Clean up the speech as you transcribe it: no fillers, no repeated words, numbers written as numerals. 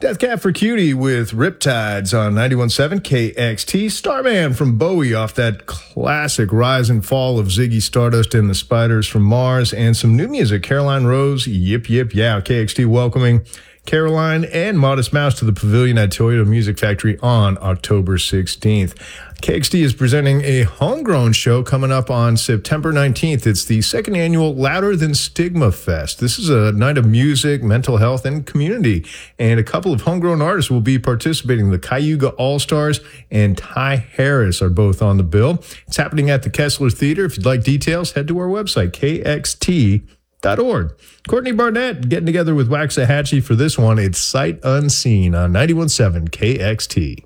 Death Cab for Cutie with Riptides on 91.7 KXT. Starman from Bowie off that classic Rise and Fall of Ziggy Stardust and the Spiders from Mars. And some new music, Caroline Rose, Yip Yip Yeah. KXT welcoming Caroline and Modest Mouse to the Pavilion at Toyota Music Factory on October 16th. KXT is presenting a homegrown show coming up on September 19th. It's the second annual Louder Than Stigma Fest. This is a night of music, mental health, and community. And a couple of homegrown artists will be participating. The Cayuga All-Stars and Ty Harris are both on the bill. It's happening at the Kessler Theater. If you'd like details, head to our website, kxt.org. Courtney Barnett getting together with Waxahachie for this one. It's Sight Unseen on 91.7 KXT.